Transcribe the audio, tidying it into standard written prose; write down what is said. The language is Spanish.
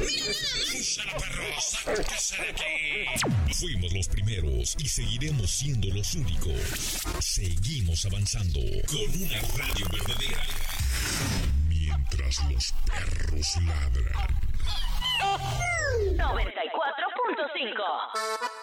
¡Úsala, perro! ¡Sáquese de aquí! Fuimos los primeros y seguiremos siendo los únicos. Seguimos avanzando con una radio verdadera. Mientras los perros ladran. 94.5